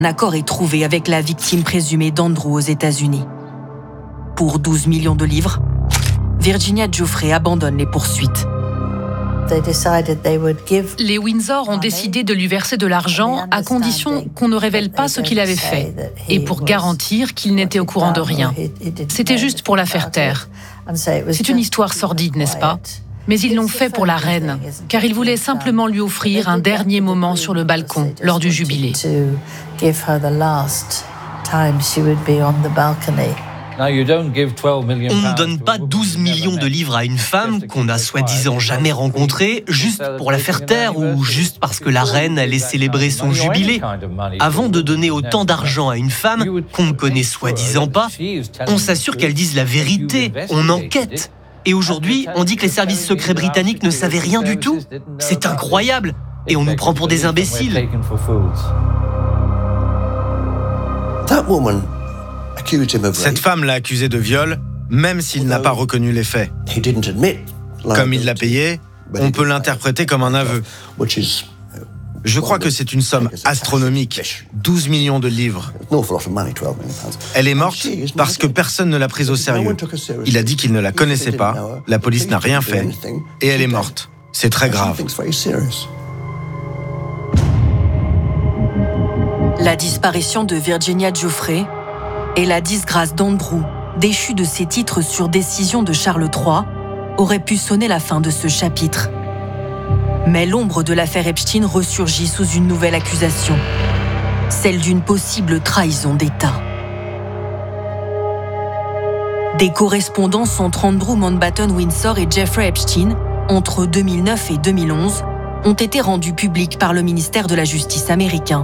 Un accord est trouvé avec la victime présumée d'Andrew aux États-Unis. Pour 12 millions de livres, Virginia Giuffre abandonne les poursuites. Les Windsor ont décidé de lui verser de l'argent à condition qu'on ne révèle pas ce qu'il avait fait et pour garantir qu'il n'était au courant de rien. C'était juste pour la faire taire. C'est une histoire sordide, n'est-ce pas ? Mais ils l'ont fait pour la reine, car ils voulaient simplement lui offrir un dernier moment sur le balcon lors du jubilé. On ne donne pas 12 millions de livres à une femme qu'on n'a soi-disant jamais rencontrée juste pour la faire taire ou juste parce que la reine allait célébrer son jubilé. Avant de donner autant d'argent à une femme qu'on ne connaît soi-disant pas, on s'assure qu'elle dise la vérité, on enquête. Et aujourd'hui, on dit que les services secrets britanniques ne savaient rien du tout. C'est incroyable. Et on nous prend pour des imbéciles. Cette femme l'a accusé de viol, même s'il n'a pas reconnu les faits. Comme il l'a payé, on peut l'interpréter comme un aveu. Je crois que c'est une somme astronomique, 12 millions de livres. Elle est morte parce que personne ne l'a prise au sérieux. Il a dit qu'il ne la connaissait pas, la police n'a rien fait, et elle est morte. C'est très grave. La disparition de Virginia Giuffre et la disgrâce d'Andrew, déchu de ses titres sur décision de Charles III, auraient pu sonner la fin de ce chapitre. Mais l'ombre de l'affaire Epstein ressurgit sous une nouvelle accusation, celle d'une possible trahison d'État. Des correspondances entre Andrew Mountbatten Windsor et Jeffrey Epstein, entre 2009 et 2011, ont été rendues publiques par le ministère de la Justice américain.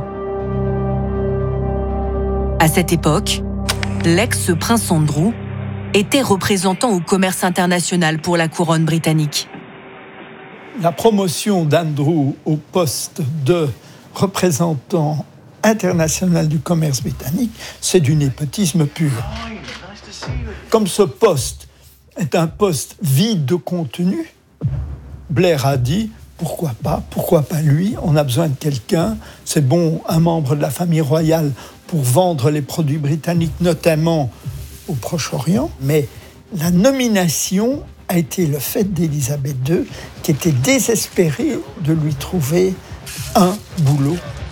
À cette époque, l'ex-prince Andrew était représentant au commerce international pour la couronne britannique. La promotion d'Andrew au poste de représentant international du commerce britannique, c'est du népotisme pur. Comme ce poste est un poste vide de contenu, Blair a dit pourquoi pas lui, on a besoin de quelqu'un, c'est bon, un membre de la famille royale pour vendre les produits britanniques, notamment au Proche-Orient, mais la nomination a été le fait d'Élisabeth II, qui était désespérée de lui trouver un boulot.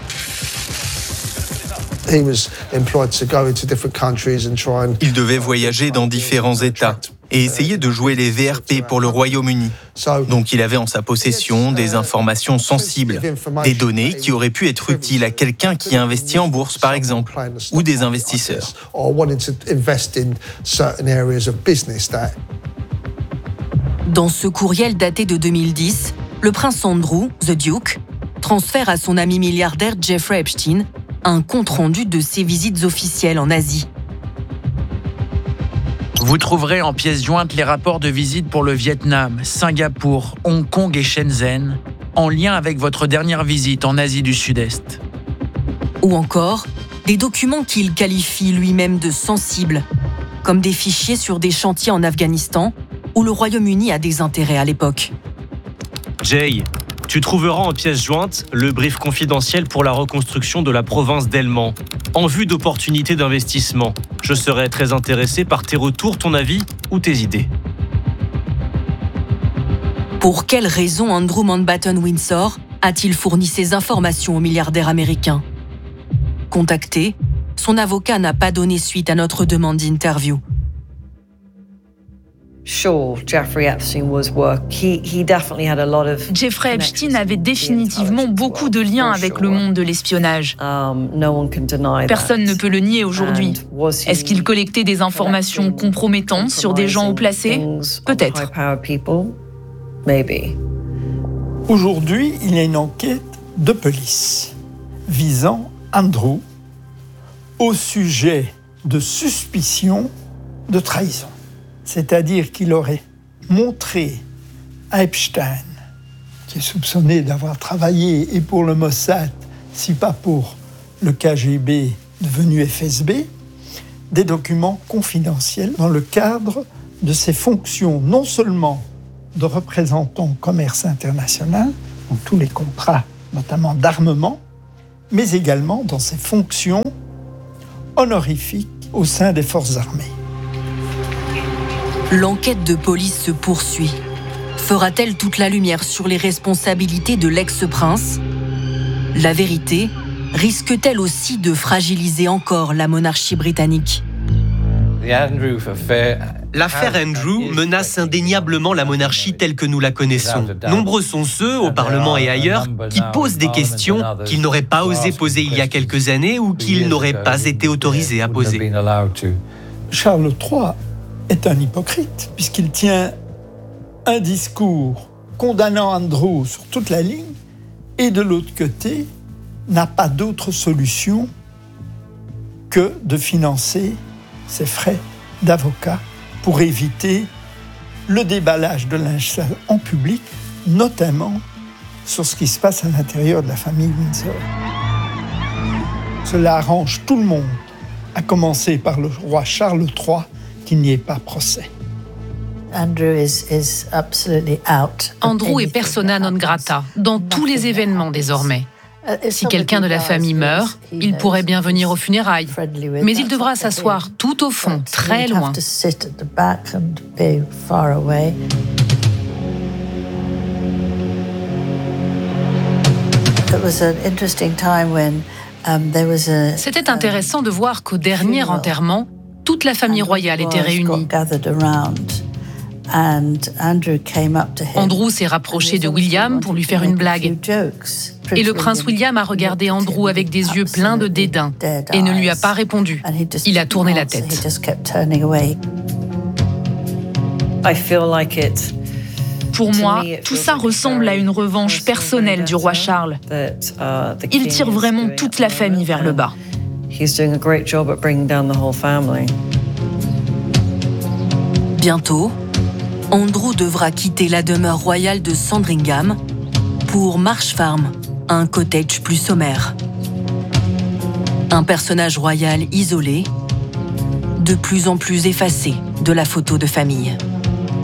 Il devait voyager dans différents États et essayer de jouer les VRP pour le Royaume-Uni. Donc il avait en sa possession des informations sensibles, des données qui auraient pu être utiles à quelqu'un qui investit en bourse, par exemple, ou des investisseurs. Dans ce courriel daté de 2010, le prince Andrew, The Duke, transfère à son ami milliardaire Jeffrey Epstein un compte-rendu de ses visites officielles en Asie. Vous trouverez en pièces jointes les rapports de visite pour le Vietnam, Singapour, Hong Kong et Shenzhen, en lien avec votre dernière visite en Asie du Sud-Est. Ou encore, des documents qu'il qualifie lui-même de sensibles, comme des fichiers sur des chantiers en Afghanistan, où le Royaume-Uni a des intérêts à l'époque. Jay, tu trouveras en pièces jointes le brief confidentiel pour la reconstruction de la province d'Helmand, en vue d'opportunités d'investissement. Je serais très intéressé par tes retours, ton avis ou tes idées. Pour quelles raisons Andrew Mountbatten Windsor a-t-il fourni ces informations au milliardaire américain ? Contacté, son avocat n'a pas donné suite à notre demande d'interview. Jeffrey Epstein avait définitivement beaucoup de liens avec le monde de l'espionnage. Personne ne peut le nier aujourd'hui. Est-ce qu'il collectait des informations compromettantes sur des gens haut placés ? Peut-être. Aujourd'hui, il y a une enquête de police visant Andrew au sujet de suspicion de trahison. C'est-à-dire qu'il aurait montré à Epstein, qui est soupçonné d'avoir travaillé et pour le Mossad, si pas pour le KGB devenu FSB, des documents confidentiels dans le cadre de ses fonctions non seulement de représentant au commerce international, dans tous les contrats, notamment d'armement, mais également dans ses fonctions honorifiques au sein des forces armées. L'enquête de police se poursuit. Fera-t-elle toute la lumière sur les responsabilités de l'ex-prince ? La vérité risque-t-elle aussi de fragiliser encore la monarchie britannique ? L'affaire Andrew menace indéniablement la monarchie telle que nous la connaissons. Nombreux sont ceux, au Parlement et ailleurs, qui posent des questions qu'ils n'auraient pas osé poser il y a quelques années ou qu'ils n'auraient pas été autorisés à poser. Charles III est un hypocrite, puisqu'il tient un discours condamnant Andrew sur toute la ligne, et de l'autre côté, n'a pas d'autre solution que de financer ses frais d'avocat pour éviter le déballage de linge sale en public, notamment sur ce qui se passe à l'intérieur de la famille Windsor. Cela arrange tout le monde, à commencer par le roi Charles III, qu'il n'y ait pas procès. Andrew est persona non grata dans tous les événements désormais. Si quelqu'un de la famille meurt, il pourrait bien venir aux funérailles, mais il devra s'asseoir tout au fond, très loin. C'était intéressant de voir qu'au dernier enterrement, toute la famille royale était réunie. Andrew s'est rapproché de William pour lui faire une blague. Et le prince William a regardé Andrew avec des yeux pleins de dédain et ne lui a pas répondu. Il a tourné la tête. Pour moi, tout ça ressemble à une revanche personnelle du roi Charles. Il tire vraiment toute la famille vers le bas. Bientôt, Andrew devra quitter la demeure royale de Sandringham pour Marsh Farm, un cottage plus sommaire. Un personnage royal isolé, de plus en plus effacé de la photo de famille.